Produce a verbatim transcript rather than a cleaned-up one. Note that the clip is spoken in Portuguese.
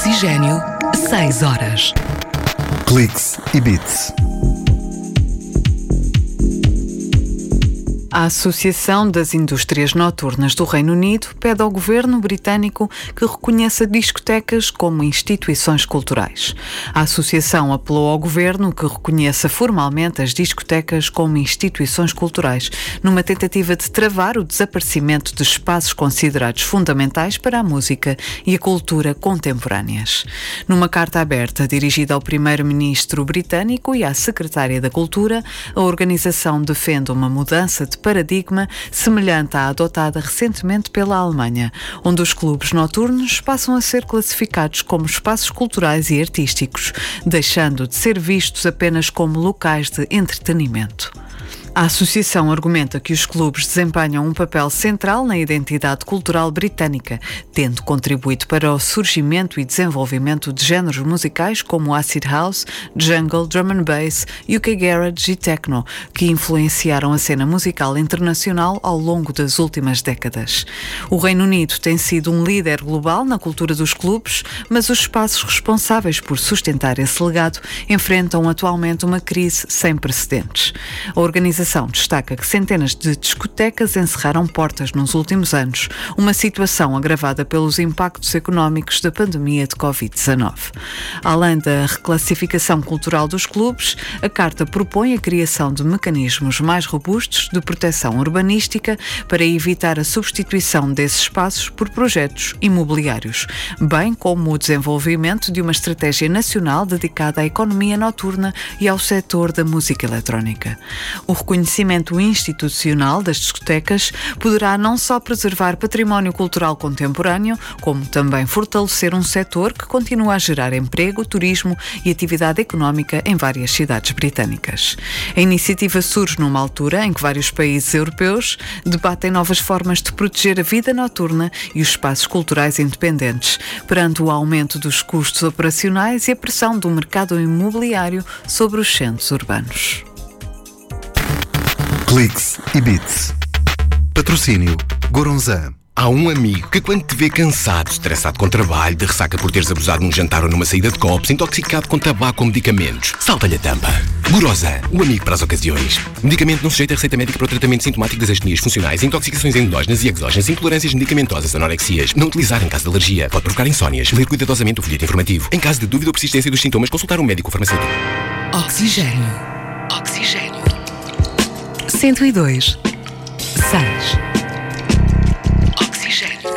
Oxigênio, seis horas. Cliques e Beats. A Associação das Indústrias Noturnas do Reino Unido pede ao governo britânico que reconheça discotecas como instituições culturais. A associação apelou ao governo que reconheça formalmente as discotecas como instituições culturais, numa tentativa de travar o desaparecimento de espaços considerados fundamentais para a música e a cultura contemporâneas. Numa carta aberta dirigida ao primeiro-ministro britânico e à secretária da Cultura, a organização defende uma mudança de paradigma semelhante à adotada recentemente pela Alemanha, onde os clubes noturnos passam a ser classificados como espaços culturais e artísticos, deixando de ser vistos apenas como locais de entretenimento. A associação argumenta que os clubes desempenham um papel central na identidade cultural britânica, tendo contribuído para o surgimento e desenvolvimento de géneros musicais como acid house, jungle, drum and bass, U K garage e techno, que influenciaram a cena musical internacional ao longo das últimas décadas. O Reino Unido tem sido um líder global na cultura dos clubes, mas os espaços responsáveis por sustentar esse legado enfrentam atualmente uma crise sem precedentes. A organização A organização destaca que centenas de discotecas encerraram portas nos últimos anos, uma situação agravada pelos impactos económicos da pandemia de covid dezanove. Além da reclassificação cultural dos clubes, a Carta propõe a criação de mecanismos mais robustos de proteção urbanística para evitar a substituição desses espaços por projetos imobiliários, bem como o desenvolvimento de uma estratégia nacional dedicada à economia noturna e ao setor da música eletrónica. O reconhecimento institucional das discotecas poderá não só preservar património cultural contemporâneo, como também fortalecer um setor que continua a gerar emprego, turismo e atividade económica em várias cidades britânicas. A iniciativa surge numa altura em que vários países europeus debatem novas formas de proteger a vida noturna e os espaços culturais independentes, perante o aumento dos custos operacionais e a pressão do mercado imobiliário sobre os centros urbanos. Cliques e Beats. Patrocínio Goronzan. Há um amigo que quando te vê cansado, estressado com trabalho, de ressaca por teres abusado num jantar ou numa saída de copos, intoxicado com tabaco ou medicamentos, salta-lhe a tampa. Goronzan, o amigo para as ocasiões. Medicamento não sujeito a receita médica para o tratamento sintomático das astenias funcionais, intoxicações endógenas e exógenas, intolerâncias medicamentosas, anorexias. Não utilizar em caso de alergia. Pode provocar insónias. Ler cuidadosamente o folheto informativo. Em caso de dúvida ou persistência dos sintomas, consultar um médico ou farmacêutico. Oxigênio. Oxigênio. cento e dois. seis.